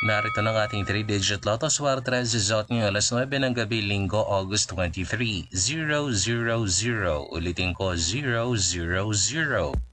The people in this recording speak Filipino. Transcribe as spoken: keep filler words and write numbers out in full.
Narito ng ating three digit Lotto Swerte result ngayong alas nuwebe ng gabi, Linggo, August twenty-three. zero zero zero. Ulitin ko, zero zero zero.